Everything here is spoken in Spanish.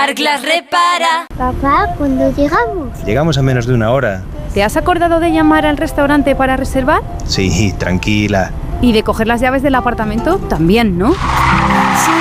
Carglass repara. Papá, ¿cuándo llegamos? Llegamos a menos de una hora. ¿Te has acordado de llamar al restaurante para reservar? Sí, tranquila. ¿Y de coger las llaves del apartamento? También, ¿no?